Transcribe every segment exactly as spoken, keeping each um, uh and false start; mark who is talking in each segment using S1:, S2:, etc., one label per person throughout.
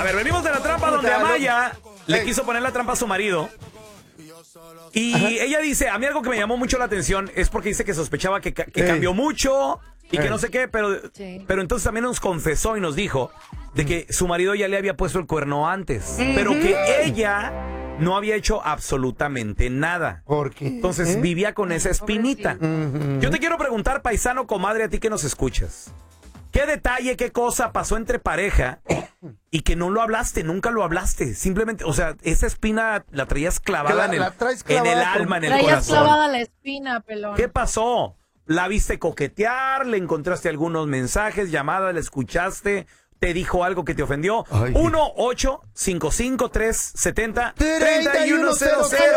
S1: ver, venimos de la trampa donde Amaya le quiso poner la trampa a su marido. Y Ajá. ella dice, a mí algo que me llamó mucho la atención es porque dice que sospechaba que, que hey. cambió mucho y hey. que no sé qué, pero, sí. pero entonces también nos confesó y nos dijo de que su marido ya le había puesto el cuerno antes, uh-huh. pero que ella no había hecho absolutamente nada.
S2: ¿Por qué?
S1: Entonces ¿Eh? vivía con esa espinita. Uh-huh. Yo te quiero preguntar, paisano, comadre, a ti que nos escuchas. ¿Qué detalle, qué cosa pasó entre pareja y que no lo hablaste, nunca lo hablaste? Simplemente, o sea, esa espina la traías clavada, la, en, el, clavada en el alma, en el corazón.
S3: Traías clavada la espina, pelón.
S1: ¿Qué pasó? ¿La viste coquetear? ¿Le encontraste algunos mensajes, llamadas, la escuchaste? ¿Te dijo algo que te ofendió? uno ocho cinco cinco tres siete cero tres uno cero cero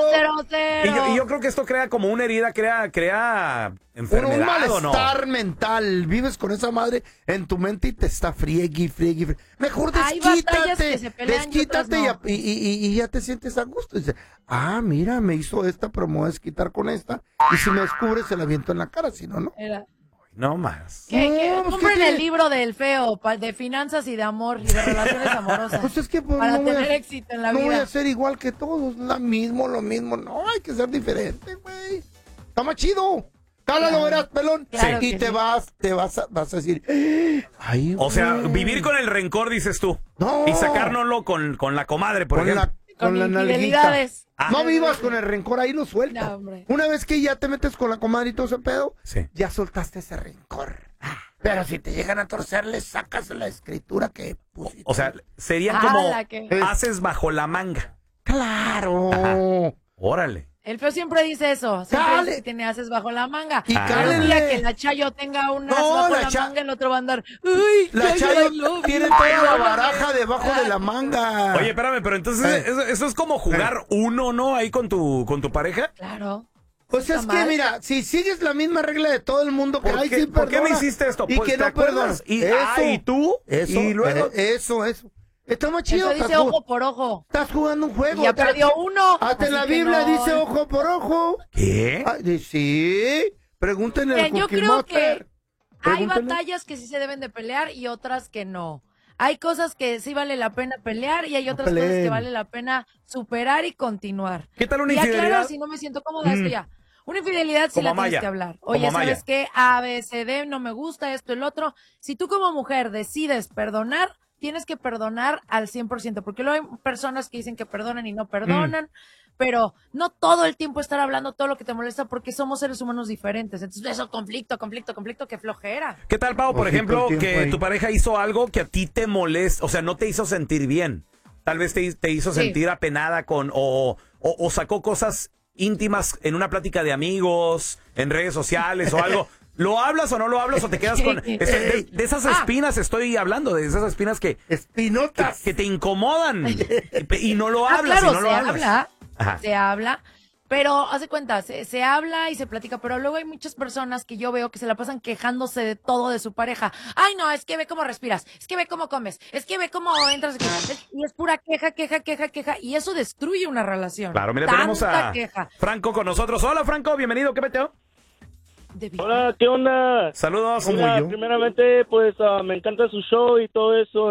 S1: Y yo, y yo creo que esto crea como una herida, crea, crea enfermedad,
S2: un malestar
S1: ¿o no?
S2: mental. Vives con esa madre en tu mente y te está friegui, friegui, friegui. Mejor desquítate, desquítate y, no. y, y, y ya te sientes a gusto. Dice, ah, mira, me hizo esta, pero me voy a desquitar con esta. Y si me descubre, se la aviento en la cara, si no, no.
S3: Era.
S1: No más.
S3: ¿Qué, qué? No, compren el libro del feo, de finanzas y de amor y de relaciones amorosas.
S2: Pues es que, pues,
S3: para
S2: no
S3: tener
S2: a,
S3: éxito en la
S2: no
S3: vida.
S2: No voy a ser igual que todos, lo mismo, lo mismo. No, hay que ser diferente, güey. Está más chido. Cálalo, claro. verás, pelón.
S3: Claro
S2: y te
S3: sí.
S2: vas, te vas a, vas a decir, ay,
S1: o sea, vivir con el rencor, dices tú.
S2: No.
S1: Y sacárnoslo con, con la comadre, por
S2: con
S1: ejemplo.
S2: La, con, con la
S3: infidelidades.
S2: Ah. No vivas con el rencor, ahí lo suelta. No, Una vez que ya te metes con la comadre y todo ese pedo,
S1: sí.
S2: ya soltaste ese rencor. Pero si te llegan a torcer, le sacas la escritura que pusiste.
S1: O sea, sería
S3: ah,
S1: como
S3: que...
S1: haces bajo la manga.
S2: ¡Claro!
S1: Ajá. Órale.
S3: El feo siempre dice eso. Siempre dice que tiene haces bajo la manga.
S2: Y
S3: ah. El día que la Chayo tenga un as
S2: no,
S3: bajo la,
S2: la cha...
S3: manga, el otro va a andar. ¡Uy!
S2: La Chayo tiene toda la baraja debajo de la manga.
S1: Oye, espérame, pero entonces eso, eso es como jugar uno, ¿no? Ahí con tu, con tu pareja.
S3: Claro.
S2: Pues es que, mira, si sigues la misma regla de todo el mundo que hay, sí,
S1: ¿por qué me hiciste esto?
S2: Y
S1: pues,
S2: que no perdonas.
S1: Y, eso, ah, ¿y tú?
S2: Eso,
S1: y luego...
S2: eso, eso. Está más chido.
S3: Eso dice ojo por ojo.
S2: Estás jugando un juego.
S3: Y ya perdió uno.
S2: Hasta en la Biblia no. dice ojo por ojo.
S1: ¿Qué?
S2: Ah, sí. Pregúntenle al
S3: Yo
S2: Cookie
S3: creo
S2: Monster.
S3: que hay batallas que sí se deben de pelear y otras que no. Hay cosas que sí vale la pena pelear y hay otras no cosas que vale la pena superar y continuar.
S1: ¿Qué tal una
S3: y
S1: infidelidad?
S3: Claro, si no me siento cómoda, mm. esto ya. Una infidelidad sí la
S1: Maya.
S3: tienes que hablar. Oye,
S1: como
S3: ¿sabes
S1: Maya.
S3: qué? A, B, C, D, no me gusta esto, el otro. Si tú como mujer decides perdonar, tienes que perdonar al cien por ciento, porque luego hay personas que dicen que perdonan y no perdonan, mm. pero no todo el tiempo estar hablando todo lo que te molesta, porque somos seres humanos diferentes. Entonces, eso, conflicto, conflicto, conflicto, qué flojera.
S1: ¿Qué tal, Pau, por ejemplo, que ahí. tu pareja hizo algo que a ti te molesta, o sea, no te hizo sentir bien? Tal vez te, te hizo sí. sentir apenada con, o, o, o sacó cosas íntimas en una plática de amigos, en redes sociales o algo. ¿Lo hablas o no lo hablas o te quedas con... Es, de, de esas espinas ah. estoy hablando, de esas espinas que...
S2: Espinotas.
S1: Que, que te incomodan y, y no lo hablas
S3: ah, claro,
S1: y no lo
S3: se
S1: hablas.
S3: Habla, Ajá. Se habla, pero hace cuenta, se, se habla y se platica, pero luego hay muchas personas que yo veo que se la pasan quejándose de todo de su pareja. Ay, no, es que ve cómo respiras, es que ve cómo comes, es que ve cómo entras aquí. Es, y es pura queja, queja, queja, queja, y eso destruye una relación.
S1: Claro, mira,
S3: Tanta
S1: tenemos a
S3: queja.
S1: Franco con nosotros. Hola, Franco, bienvenido, ¿qué meteo?
S4: Hola, ¿qué onda?
S1: Saludos.
S4: Mira, primeramente, pues uh, me encanta su show y todo eso.